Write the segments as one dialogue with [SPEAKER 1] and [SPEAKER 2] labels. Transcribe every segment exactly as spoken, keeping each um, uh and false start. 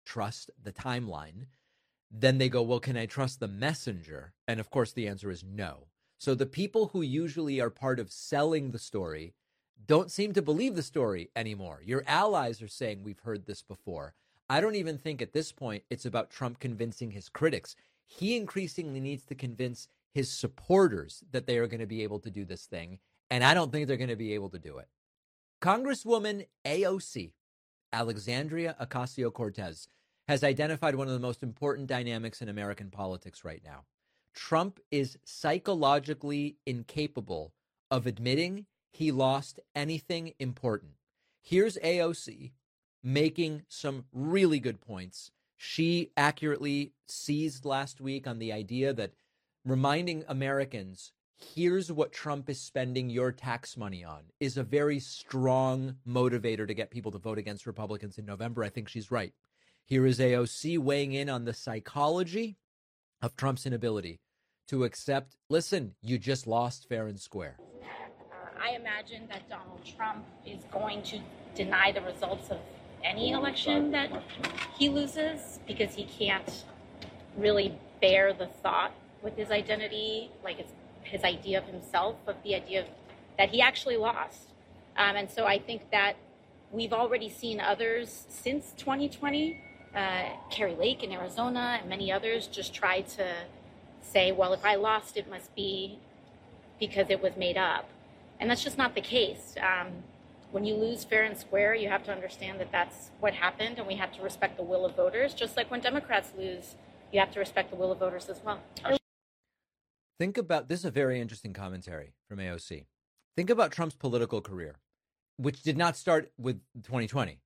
[SPEAKER 1] trust the timeline. Then they go, well, can I trust the messenger? And of course, the answer is no. So the people who usually are part of selling the story don't seem to believe the story anymore. Your allies are saying, we've heard this before. I don't even think at this point it's about Trump convincing his critics. He increasingly needs to convince his supporters that they are going to be able to do this thing. And I don't think they're going to be able to do it. Congresswoman A O C, Alexandria Ocasio-Cortez, has identified one of the most important dynamics in American politics right now. Trump is psychologically incapable of admitting he lost anything important. Here's A O C making some really good points. She accurately seized last week on the idea that reminding Americans, here's what Trump is spending your tax money on, is a very strong motivator to get people to vote against Republicans in November. I think she's right. Here is A O C weighing in on the psychology of Trump's inability to accept, listen, you just lost fair and square.
[SPEAKER 2] I imagine that Donald Trump is going to deny the results of any election that he loses because he can't really bear the thought with his identity, like it's his idea of himself, of the idea of, that he actually lost. Um, and so I think that we've already seen others since twenty twenty, uh, Kari Lake in Arizona and many others just try to say, well, if I lost, it must be because it was made up. And that's just not the case. Um, when you lose fair and square, you have to understand that that's what happened, and we have to respect the will of voters. Just like when Democrats lose, you have to respect the will of voters as well.
[SPEAKER 1] Think about, this is a very interesting commentary from A O C. Think about Trump's political career, which did not start with twenty twenty.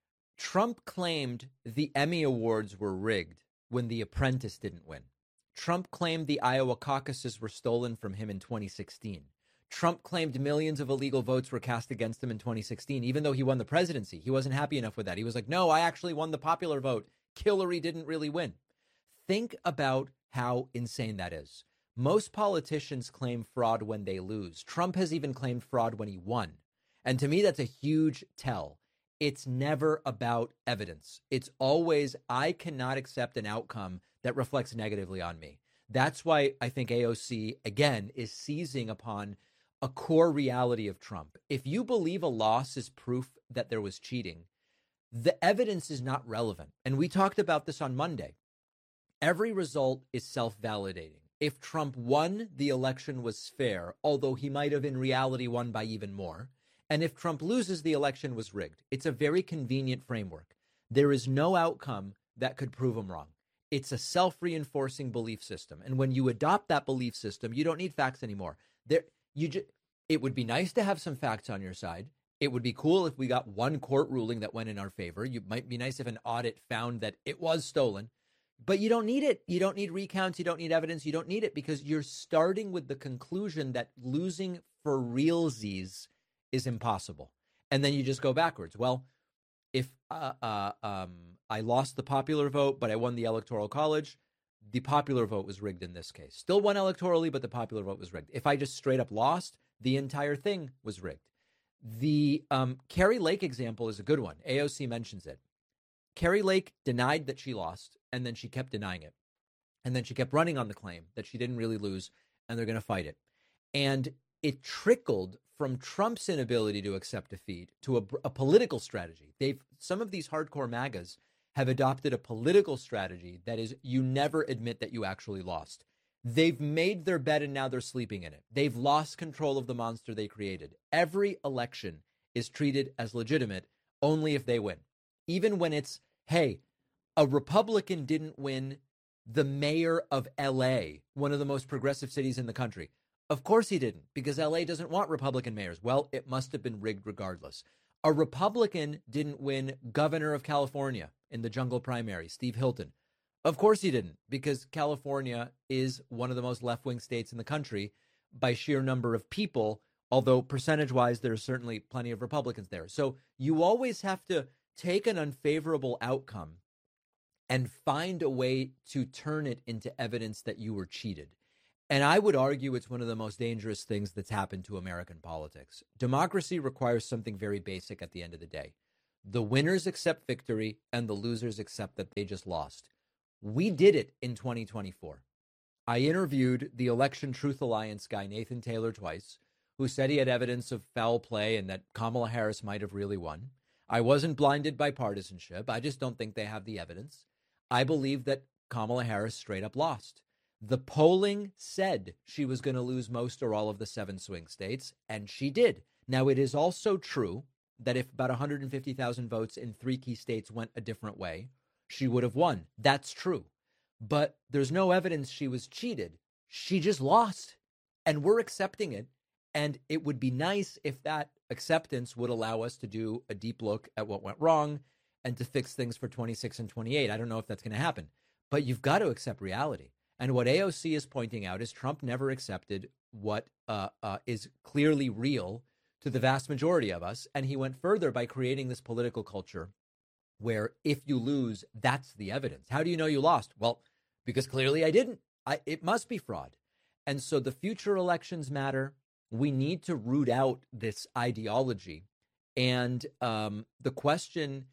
[SPEAKER 1] Trump claimed the Emmy Awards were rigged when The Apprentice didn't win. Trump claimed the Iowa caucuses were stolen from him in twenty sixteen. Trump claimed millions of illegal votes were cast against him in twenty sixteen, even though he won the presidency. He wasn't happy enough with that. He was like, no, I actually won the popular vote. Hillary didn't really win. Think about how insane that is. Most politicians claim fraud when they lose. Trump has even claimed fraud when he won. And to me, that's a huge tell. It's never about evidence. It's always, I cannot accept an outcome that reflects negatively on me. That's why I think A O C, again, is seizing upon a core reality of Trump. If you believe a loss is proof that there was cheating, the evidence is not relevant. And we talked about this on Monday. Every result is self-validating. If Trump won, the election was fair, although he might have in reality won by even more. And if Trump loses, the election was rigged. It's a very convenient framework. There is no outcome that could prove him wrong. It's a self-reinforcing belief system. And when you adopt that belief system, you don't need facts anymore. There, you just, it would be nice to have some facts on your side. It would be cool if we got one court ruling that went in our favor. It might be nice if an audit found that it was stolen. But you don't need it. You don't need recounts. You don't need evidence. You don't need it because you're starting with the conclusion that losing for realsies is impossible. And then you just go backwards. Well, if uh, uh, um, I lost the popular vote, but I won the Electoral College, the popular vote was rigged in this case. Still won electorally, but the popular vote was rigged. If I just straight up lost, the entire thing was rigged. The um, Kari Lake example is a good one. A O C mentions it. Kari Lake denied that she lost, and then she kept denying it. And then she kept running on the claim that she didn't really lose, and they're going to fight it. And it trickled from Trump's inability to accept defeat to a, a political strategy. They've some of these hardcore MAGAs have adopted a political strategy that is you never admit that you actually lost. They've made their bed and now they're sleeping in it. They've lost control of the monster they created. Every election is treated as legitimate only if they win. Even when it's, hey, a Republican didn't win the mayor of L A, one of the most progressive cities in the country. Of course he didn't, because L A doesn't want Republican mayors. Well, it must have been rigged regardless. A Republican didn't win governor of California in the jungle primary, Steve Hilton. Of course he didn't, because California is one of the most left-wing states in the country by sheer number of people, although percentage-wise, there's certainly plenty of Republicans there. So you always have to take an unfavorable outcome and find a way to turn it into evidence that you were cheated. And I would argue it's one of the most dangerous things that's happened to American politics. Democracy requires something very basic at the end of the day. The winners accept victory and the losers accept that they just lost. We did it in twenty twenty-four. I interviewed the Election Truth Alliance guy, Nathan Taylor, twice, who said he had evidence of foul play and that Kamala Harris might have really won. I wasn't blinded by partisanship. I just don't think they have the evidence. I believe that Kamala Harris straight up lost. The polling said she was going to lose most or all of the seven swing states, and she did. Now, it is also true that if about one hundred fifty thousand votes in three key states went a different way, she would have won. That's true. But there's no evidence she was cheated. She just lost, and we're accepting it. And it would be nice if that acceptance would allow us to do a deep look at what went wrong and to fix things for twenty-six and twenty-eight. I don't know if that's going to happen, but you've got to accept reality. And what A O C is pointing out is Trump never accepted what uh, uh, is clearly real to the vast majority of us. And he went further by creating this political culture where if you lose, that's the evidence. How do you know you lost? Well, because clearly I didn't. I, it must be fraud. And so the future elections matter. We need to root out this ideology. And um, the question,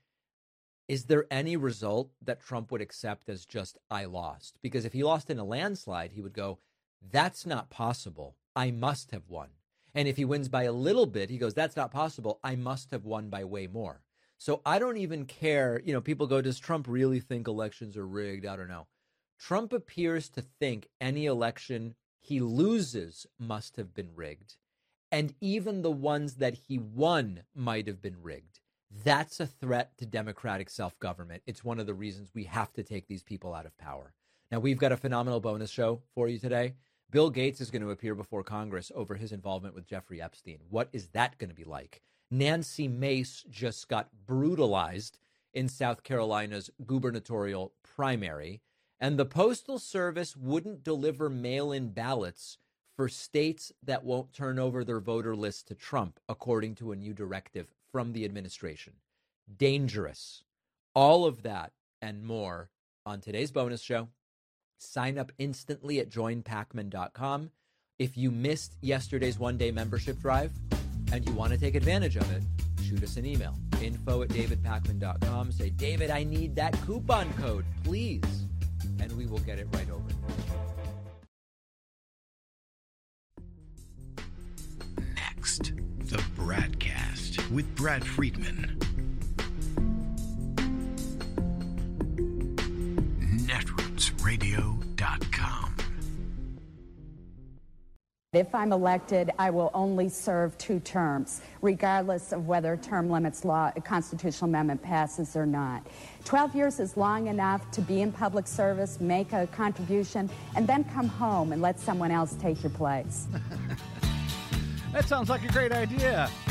[SPEAKER 1] is there any result that Trump would accept as just, I lost? Because if he lost in a landslide, he would go, that's not possible. I must have won. And if he wins by a little bit, he goes, that's not possible. I must have won by way more. So I don't even care. You know, people go, does Trump really think elections are rigged? I don't know. Trump appears to think any election he loses must have been rigged. And even the ones that he won might have been rigged. That's a threat to democratic self-government. It's one of the reasons we have to take these people out of power. Now, we've got a phenomenal bonus show for you today. Bill Gates is going to appear before Congress over his involvement with Jeffrey Epstein. What is that going to be like? Nancy Mace just got brutalized in South Carolina's gubernatorial primary, and the Postal Service wouldn't deliver mail-in ballots for states that won't turn over their voter list to Trump, according to a new directive from the administration. Dangerous. All of that and more on today's bonus show. Sign up instantly at join pacman dot com. If you missed yesterday's one-day membership drive and you want to take advantage of it, shoot us an email. Info at david pacman dot com. Say, David, I need that coupon code, please. And we will get it right over.
[SPEAKER 3] Next, the Bradcast with Brad Friedman. netroots radio dot com.
[SPEAKER 4] If I'm elected, I will only serve two terms, regardless of whether term limits law, a constitutional amendment passes or not. twelve years is long enough to be in public service, make a contribution, and then come home and let someone else take your place.
[SPEAKER 5] That sounds like a great idea.